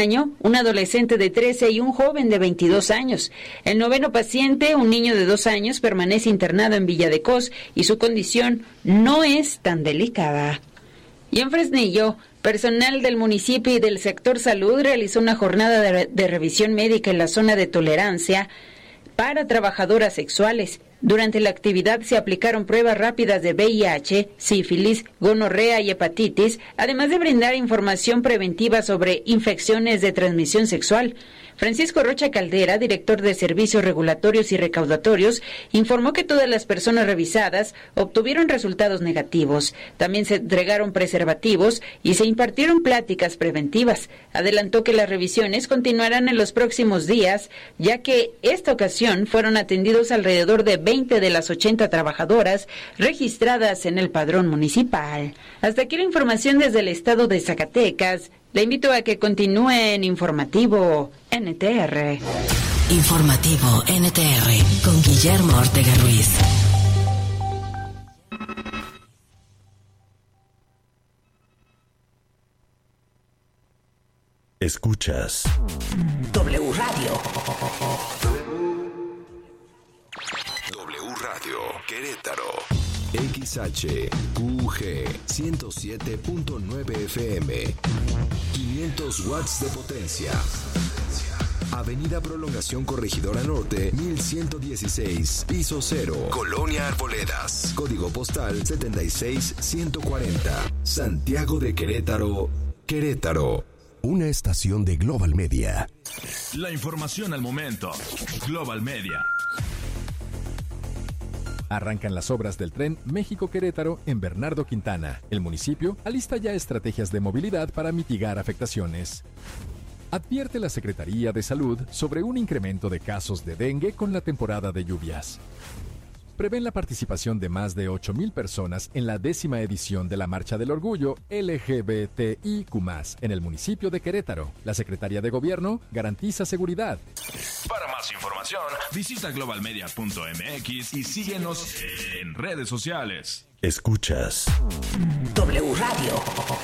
año, un adolescente de 13 y un joven de 22 años. El 9º paciente, un niño de 2 años, permanece internado en Villa de Cos y su condición no es tan delicada. Y en Fresnillo, personal del municipio y del sector salud realizó una jornada de revisión médica en la zona de tolerancia para trabajadoras sexuales. Durante la actividad se aplicaron pruebas rápidas de VIH, sífilis, gonorrea y hepatitis, además de brindar información preventiva sobre infecciones de transmisión sexual. Francisco Rocha Caldera, director de Servicios Regulatorios y Recaudatorios, informó que todas las personas revisadas obtuvieron resultados negativos. También se entregaron preservativos y se impartieron pláticas preventivas. Adelantó que las revisiones continuarán en los próximos días, ya que esta ocasión fueron atendidos alrededor de 20 de las 80 trabajadoras registradas en el padrón municipal. Hasta aquí la información desde el estado de Zacatecas. Le invito a que continúe en Informativo NTR. Informativo NTR con Guillermo Ortega Ruiz. Escuchas W Radio. W Radio Querétaro. XHQG 107.9 FM. 500 watts de potencia. Avenida Prolongación Corregidora Norte, 1116, piso 0, Colonia Arboledas. Código postal 76140. Santiago de Querétaro, Querétaro. Una estación de Global Media. La información al momento. Global Media. Arrancan las obras del tren México-Querétaro en Bernardo Quintana. El municipio alista ya estrategias de movilidad para mitigar afectaciones. Advierte la Secretaría de Salud sobre un incremento de casos de dengue con la temporada de lluvias. Prevén la participación de más de 8,000 personas en la 10ª edición de la Marcha del Orgullo LGBTIQ+, en el municipio de Querétaro. La Secretaría de Gobierno garantiza seguridad. Para más información, visita globalmedia.mx y síguenos en redes sociales. Escuchas W Radio.